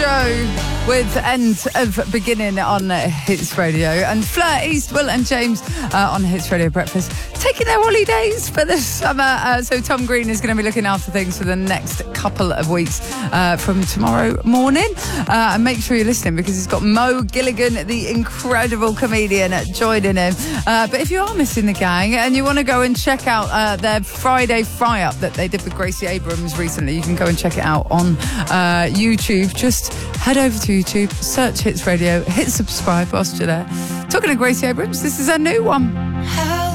Joe with End of Beginning on Hits Radio, and Fleur East, Will and James on Hits Radio Breakfast, taking their holidays for the summer. So Tom Green is going to be looking after things for the next couple of weeks from tomorrow morning. And make sure you're listening, because he's got Mo Gilligan, the incredible comedian, joining him. But if you are missing the gang and you want to go and check out their Friday fry-up that they did with Gracie Abrams recently, you can go and check it out on YouTube. Just head over to YouTube, search Hits Radio, hit subscribe whilst you're there. Talking to Gracie Abrams, this is a new one.